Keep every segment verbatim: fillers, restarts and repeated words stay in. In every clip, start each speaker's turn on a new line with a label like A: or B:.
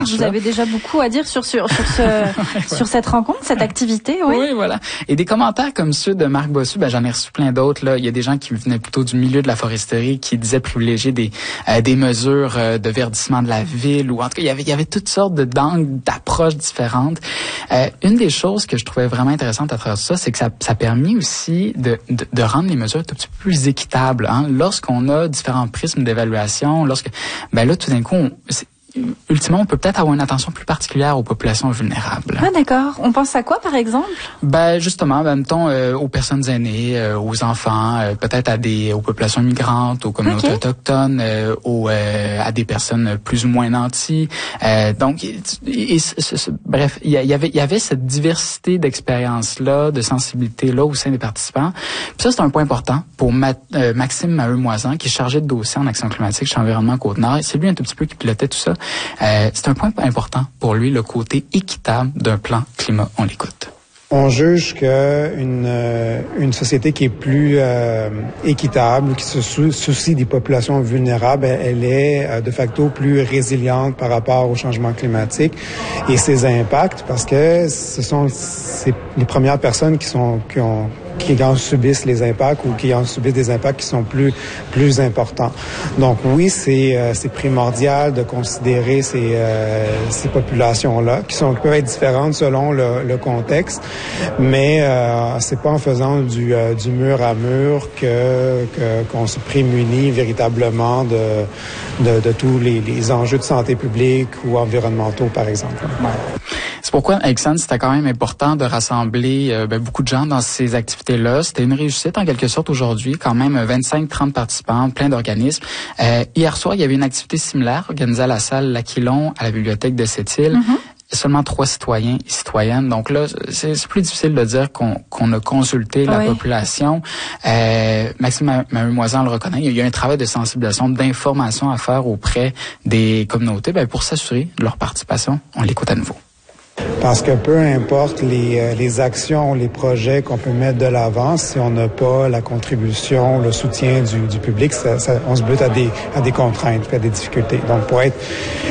A: Vous avez déjà beaucoup à dire sur sur sur ce ouais, sur cette rencontre, cette activité, oui.
B: Oui, voilà. Et des commentaires comme ceux de Marc Bossu, ben j'en ai reçu plein d'autres là. Il y a des gens qui venaient plutôt du milieu de la foresterie, qui disaient privilégier des euh, des mesures euh, de verdissement de la ville, ou en tout cas il y avait il y avait toutes sortes de d'angles, d'approches différentes. Euh, une des choses que je trouvais vraiment intéressante à travers ça, c'est que ça ça a permis aussi de, de de rendre les mesures un petit peu plus équitables. Hein. Lorsqu'on a différents prismes d'évaluation, lorsque ben là tout d'un coup on, ultimement, on peut peut-être avoir une attention plus particulière aux populations vulnérables.
A: Ah d'accord. On pense à quoi, par exemple?
B: Ben justement, ben, mettons euh, aux personnes aînées, euh, aux enfants, euh, peut-être à des aux populations migrantes, aux communautés okay. autochtones, euh, aux euh, à des personnes plus ou moins nanties. Euh, donc, et, et, c- c- bref, il y, y avait il y avait cette diversité d'expériences là, de sensibilité là au sein des participants. Puis ça, c'est un point important pour Ma- euh, Maxime Maheu-Moisan, qui est chargé de dossier en action climatique chez Environnement Côte-Nord. C'est lui un tout petit peu qui pilotait tout ça. Euh, c'est un point important pour lui, le côté équitable d'un plan climat. On l'écoute.
C: On juge que une euh, une société qui est plus euh, équitable, qui se sou- soucie des populations vulnérables, elle, elle est euh, de facto plus résiliente par rapport au changement climatique et ses impacts, parce que ce sont c'est les premières personnes qui sont qui ont qui en subissent les impacts ou qui en subissent des impacts qui sont plus plus importants. Donc oui, c'est euh, c'est primordial de considérer ces euh, ces populations-là qui sont qui peuvent être différentes selon le, le contexte, mais euh, c'est pas en faisant du euh, du mur à mur que, que qu'on se prémunit véritablement de de, de tous les, les enjeux de santé publique ou environnementaux, par exemple.
B: Ouais. C'est pourquoi, Alexandre, c'était quand même important de rassembler euh, ben, beaucoup de gens dans ces activités-là. C'était une réussite, en quelque sorte, aujourd'hui. Quand même, vingt-cinq trente participants, plein d'organismes. Euh, hier soir, il y avait une activité similaire organisée à la salle L'Aquilon, à la bibliothèque de Sept-Îles. Mm-hmm. Seulement trois citoyens et citoyennes. Donc là, c'est, c'est plus difficile de dire qu'on, qu'on a consulté la oui. population. Euh, Maxime Maheu-Moisan le reconnaît. Il y a un travail de sensibilisation, d'information à faire auprès des communautés ben, pour s'assurer de leur participation. On l'écoute à nouveau.
C: Parce que peu importe les, les actions, les projets qu'on peut mettre de l'avant, si on n'a pas la contribution, le soutien du, du public, ça, ça, on se bute à des, à des contraintes, à des difficultés. Donc, pour être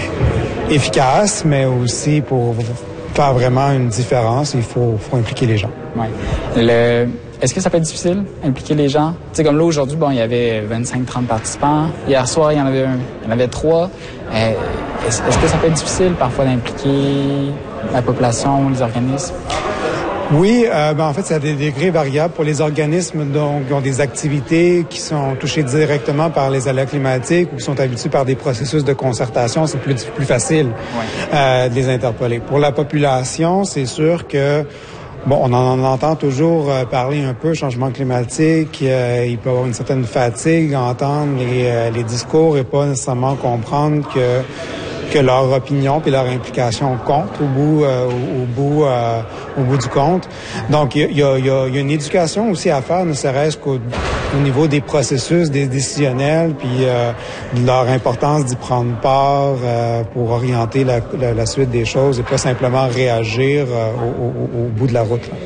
C: efficace, mais aussi pour faire vraiment une différence, il faut, faut impliquer les gens.
B: Ouais. Le... Est-ce que ça peut être difficile, impliquer les gens? Tu sais, comme là, aujourd'hui, bon, il y avait vingt-cinq trente participants. Hier soir, il y en avait un, il y en avait trois. Euh, est-ce, est-ce que ça peut être difficile, parfois, d'impliquer la population, les organismes?
C: Oui, euh, ben en fait, c'est à des degrés variables. Pour les organismes donc, qui ont des activités qui sont touchées directement par les aléas climatiques ou qui sont habitués par des processus de concertation, c'est plus, plus facile ouais. euh, de les interpeller. Pour la population, c'est sûr que bon, on en entend toujours euh, parler un peu changement climatique. Euh, il peut y avoir une certaine fatigue à entendre les, euh, les discours et pas nécessairement comprendre que que leur opinion puis leur implication compte au bout euh, au, au bout euh, au bout du compte. Donc il y a, y, a, y a une éducation aussi à faire, ne serait-ce qu'au au niveau des processus des décisionnels puis euh, de leur importance d'y prendre part euh, pour orienter la, la, la suite des choses et pas simplement réagir euh, au, au, au bout de la route. Là.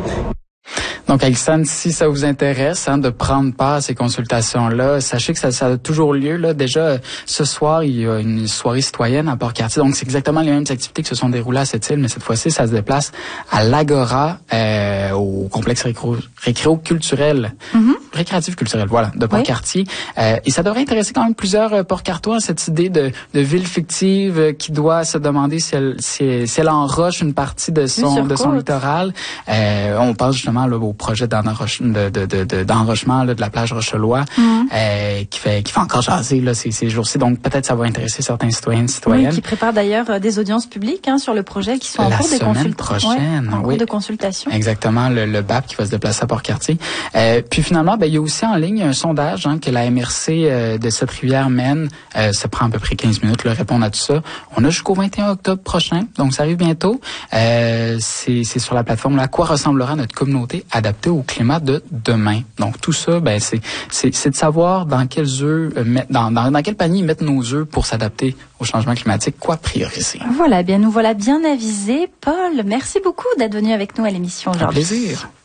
B: Donc, Alexandre, si ça vous intéresse hein, de prendre part à ces consultations-là, sachez que ça, ça a toujours lieu. Là. Déjà, ce soir, il y a une soirée citoyenne à Port-Cartier. Donc, c'est exactement les mêmes activités qui se sont déroulées à cette île, mais cette fois-ci, ça se déplace à l'Agora, euh, au complexe récréo-culturel. Mm-hmm. Récréatif culturel, voilà, de Port-Cartier. Oui. Euh, et ça devrait intéresser quand même plusieurs euh, Port-Cartois, cette idée de, de ville fictive euh, qui doit se demander si elle, si, si elle enroche une partie de son, de son littoral. Euh, on pense justement là, au projet d'enroche, de, de, de, de, d'enrochement là, de la plage Rochelois, mm-hmm. euh, qui fait qui fait encore jaser là, ces, ces jours-ci. Donc peut-être ça va intéresser certains citoyens et citoyennes.
A: Oui, qui préparent d'ailleurs euh, des audiences publiques hein, sur le projet, qui sont en
B: la
A: cours de
B: consultation. prochaine,
A: ouais, en
B: oui.
A: cours de consultation.
B: Exactement, le, le B A P qui va se déplacer à Port-Cartier. Euh, puis finalement, ben il y a aussi en ligne un sondage hein, que la M R C euh, de cette rivière mène. Euh, ça prend à peu près quinze minutes de répondre à tout ça. On a jusqu'au vingt et un octobre prochain, donc ça arrive bientôt. Euh, c'est, c'est sur la plateforme là, à quoi ressemblera notre communauté adaptée au climat de demain. Donc tout ça, ben c'est c'est, c'est de savoir dans quels œufs euh, mettre, dans, dans dans quel panier mettre nos œufs pour s'adapter au changement climatique, quoi prioriser.
A: Voilà, bien nous voilà bien avisés. Paul, merci beaucoup d'être venu avec nous à l'émission aujourd'hui.
B: Un plaisir.